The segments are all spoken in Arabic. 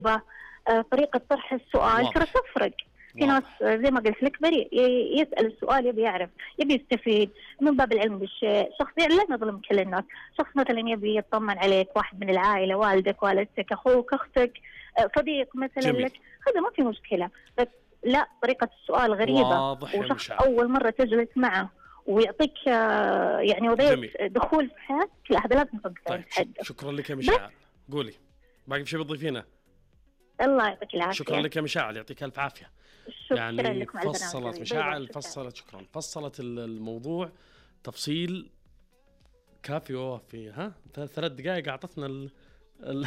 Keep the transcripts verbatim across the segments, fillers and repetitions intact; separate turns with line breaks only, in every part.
آه، طريقة طرح السؤال ترى تفرق. في ناس زي ما قلت لك بريء يسأل السؤال يبي يعرف، يبي يستفيد من باب العلم بالشيء. شخص لا نظلم كل الناس، شخص مثلا يبي يطمن عليك، واحد من العائلة، والدك، والدتك، أخوك، أختك، صديق مثلا
جميل.
لك، هذا ما في مشكلة. بس لا، طريقة السؤال غريبة، وشخص أول مرة تجلس معه ويعطيك يعني وضعية دخول في حياتك، لا هذا لازم تقطع.
طيب شكرا لك يا مشاعر. قولي باقي شيء بتضيفينه؟
الله يعطيك العافية.
شكرا لك يا مشاعر، يعطيك الف عافية. يعني فصلت مشاعر، فصلت شكرا فصلت الموضوع تفصيل كافي ووافي. ها ثلاث دقائق اعطتنا ال... ال...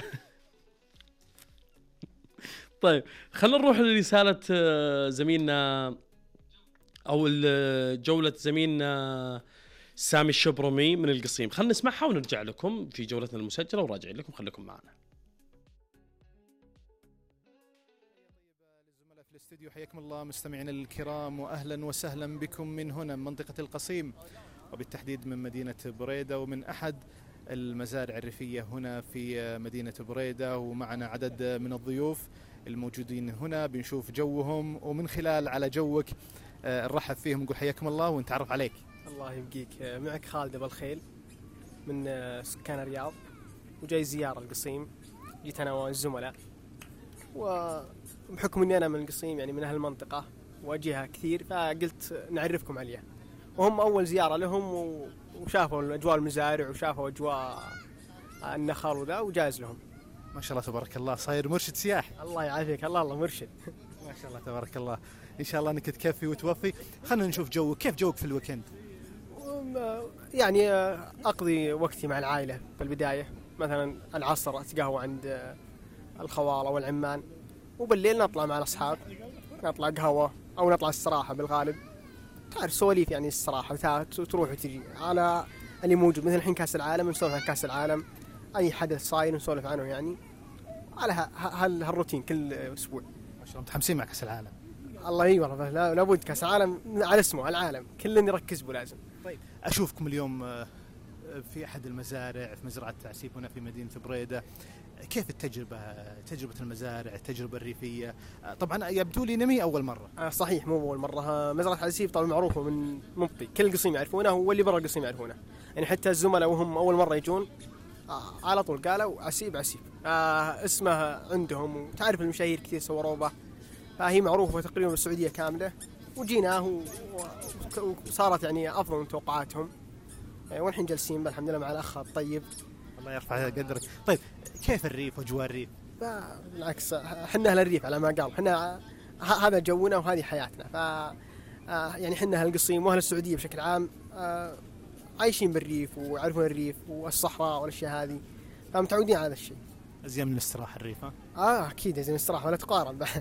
طيب خلينا نروح لرسالة زميلنا او جولة زميلنا سامي الشبرمي من القصيم. خلينا نسمعها ونرجع لكم في جولتنا المسجلة وراجعين لكم. خليكم معنا.
الزملاء في الاستديو حياكم الله مستمعينا الكرام، واهلا وسهلا بكم من هنا من منطقة القصيم، وبالتحديد من مدينة بريدة، ومن احد المزارع الريفية هنا في مدينة بريدة. ومعنا عدد من الضيوف الموجودين هنا، بنشوف جوهم، ومن خلال على جوك نرحب فيهم، نقول حياكم الله ونتعرف عليك.
الله يبقيك. معك خالد أبو الخيل من سكان الرياض، وجاي زيارة القصيم. جيت أنا والزملاء، وبحكم أني أنا من القصيم يعني من أهل المنطقة وأجيها كثير، فقلت نعرفكم عليها. وهم أول زيارة لهم، وشافوا أجواء المزارع وشافوا أجواء النخل وذا، وجاز لهم.
ما شاء الله تبارك الله، صاير مرشد سياحي.
الله يعافيك. الله الله مرشد.
ما شاء الله تبارك الله، إن شاء الله أنك تكفي وتوفي. خلنا نشوف جوك، كيف جوك في الويكند؟
يعني أقضي وقتي مع العائلة في البداية، مثلا العصر أتقهوى عند الخوال أو العمان، وبالليل نطلع مع الأصحاب، نطلع قهوة أو نطلع الصراحة بالغالب. تعرف سواليف يعني الصراحة، وتروح وتجي على اللي موجود. مثل الحين كأس العالم، نسولف عن كأس العالم، أي حدث صاير نسولف عنه، يعني على هالروتين كل أسبوع.
ما شاء الله متحمسين مع كأس العالم.
الله يورى، لابد كأس العالم على اسمه العالم، كلنا نركز به لازم.
طيب أشوفكم اليوم في أحد المزارع في مزرعة تعسيب هنا في مدينة بريدة. كيف التجربة، تجربة المزارع، التجربة الريفية؟ طبعا يبدو لي نمي أول مرة.
آه صحيح، مو أول مرة. مزرعة تعسيب طبعا معروفة من مبطي، كل القصيم يعرفونه، واللي برا القصيم يعرفونه. يعني حتى الزملاء وهم أول مرة يجون آه على طول قالوا عسيب عسيب، آه اسمها عندهم، وتعرف المشاهير كثير صوروا به، فهي معروفة تقريبا بالسعودية كاملة. وجيناه وصارت يعني أفضل من توقعاتهم، والحين جالسين الحمد لله مع الأخ الطيب.
الله يرفع قدرك. طيب كيف الريف وأجواء الريف؟
بالعكس، احنا أهل الريف على ما قال، احنا هذا جونا وهذه حياتنا. ف يعني احنا أهل القصيم وأهل السعودية بشكل عام عايشين بالريف ويعرفون الريف والصحراء والأشياء هذه، فمتعودين على هذا الشيء.
أزين من الاستراحة الريف؟ ها؟
آه أكيد أزين من الاستراحة، ولا تقارن بعد.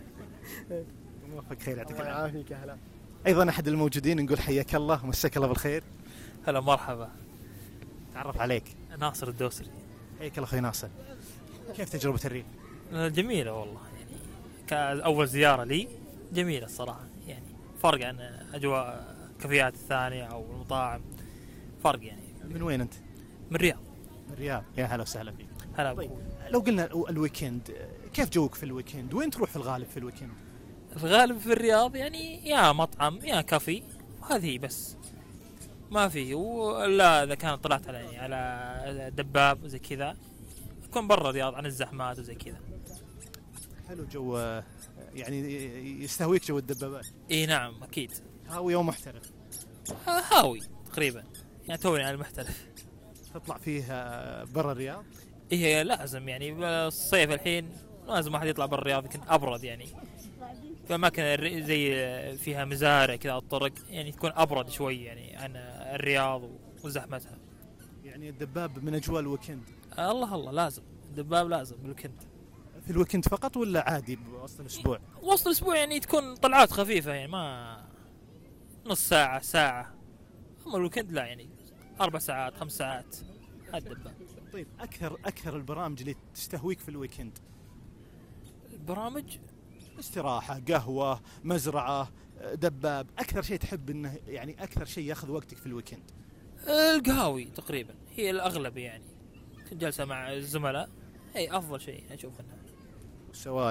موفق خير، يعطيك
العافية. الله يعافيك. أهلا.
أيضا أحد الموجودين، نقول حياك الله ومساك الله بالخير.
هلا مرحبا.
تعرف عليك.
ناصر الدوسري.
حياك الله أخوي ناصر. كيف تجربة الريف؟
جميلة والله، يعني كأول زيارة لي جميلة الصراحة، يعني فرق عن أجواء كافيات الثانية أو المطاعم، فرق يعني.
من وين أنت؟
من الرياض.
من الرياض، يا هلا وسهلا فيك.
هلا.
طيب لو قلنا الويكند، كيف جوك في الويكند؟ وين تروح في الغالب في الويكند؟
في الغالب في الرياض يعني يا مطعم يا كافي، وهذه بس ما في. ولا إذا كانت طلعت على يعني على دباب زي كذا، يكون برا الرياض عن الزحمات وزي كذا.
حلو جو، يعني يستهويك جو الدبابات.
اي نعم اكيد.
هاوي او محترف؟
هاوي تقريبا، يعني توني على المحترف.
تطلع فيها برا الرياض؟
ايه لازم، يعني الصيف الحين لازم واحد يطلع برا الرياض، يمكن ابرد يعني في اماكن زي فيها مزارع كذا الطرق، يعني تكون ابرد شوي يعني عن الرياض وزحمتها.
يعني الدباب من اجواء الويكند؟
آه الله الله، لازم الدباب لازم بالويكند.
في الويكند فقط ولا عادي بوسط الاسبوع؟
وسط الاسبوع يعني تكون طلعات خفيفه، يعني ما نص ساعه ساعه. اما الويكند لا، يعني اربع ساعات خمس ساعات الدباب.
طيب اكثر اكثر البرامج اللي تستهويك في الويكند؟
البرامج
استراحه، قهوه، مزرعه، دباب، اكثر شيء تحب انه يعني اكثر شيء ياخذ وقتك في الويكند؟
القهاوي تقريبا هي الاغلب، يعني جلسه مع الزملاء هي افضل شيء اشوف انها.
سواء